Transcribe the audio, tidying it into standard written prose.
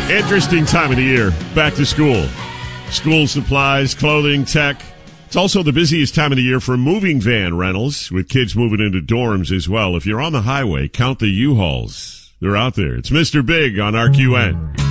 Interesting time of the year. Back to school. School supplies, clothing, tech. It's also the busiest time of the year for moving van rentals, with kids moving into dorms as well. If you're on the highway, count the U-Hauls. They're out there. It's Mr. Big on RQN.